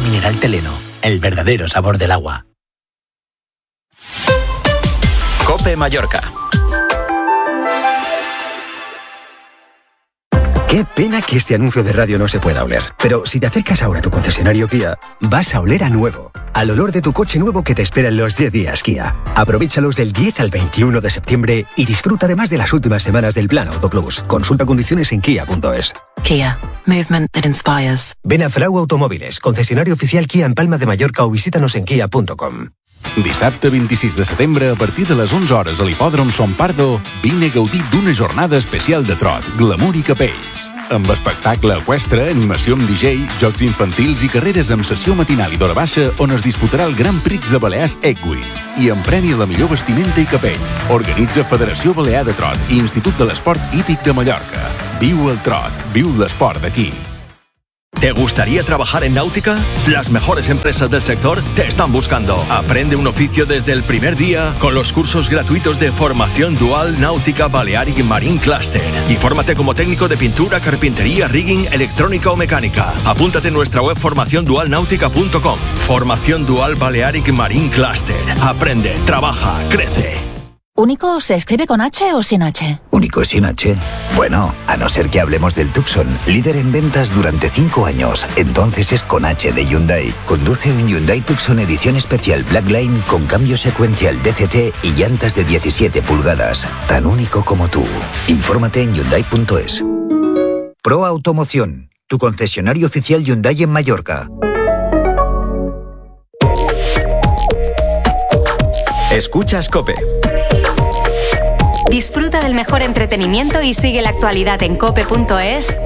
mineral Teleno, el verdadero sabor del agua. COPE Mallorca. Qué pena que este anuncio de radio no se pueda oler. Pero si te acercas ahora a tu concesionario Kia, vas a oler a nuevo. Al olor de tu coche nuevo que te espera en los 10 días Kia. Aprovéchalos del 10 al 21 de septiembre y disfruta además de las últimas semanas del plan Auto Plus. Consulta condiciones en kia.es. Kia. Movement that inspires. Ven a Frau Automóviles, concesionario oficial Kia en Palma de Mallorca o visítanos en kia.com. Dissabte 26 de setembre, a partir de les 11 hores a l'hipòdrom Son Pardo, vine a gaudir d'una jornada especial de trot, glamour i capells. Amb espectacle eqüestre, animació amb DJ, jocs infantils i carreres amb sessió matinal i d'hora baixa on es disputarà el Gran Prix de Balears Equine. I en premi a la millor vestimenta i capell. Organitza Federació Balear de Trot i Institut de l'Esport Hípic de Mallorca. Viu el trot, viu l'esport d'aquí. ¿Te gustaría trabajar en náutica? Las mejores empresas del sector te están buscando. Aprende un oficio desde el primer día con los cursos gratuitos de formación dual Náutica Balearic Marine Cluster. Y fórmate como técnico de pintura, carpintería, rigging, electrónica o mecánica. Apúntate en nuestra web formaciondualnautica.com. Formación dual Balearic Marine Cluster. Aprende, trabaja, crece. ¿Único se escribe con H o sin H? ¿Único sin H? Bueno, a no ser que hablemos del Tucson, líder en ventas durante 5 años. Entonces es con H de Hyundai. Conduce un Hyundai Tucson edición especial Blackline con cambio secuencial DCT y llantas de 17 pulgadas. Tan único como tú. Infórmate en Hyundai.es. Pro Automoción, tu concesionario oficial Hyundai en Mallorca. Escuchas COPE. Disfruta del mejor entretenimiento y sigue la actualidad en cope.es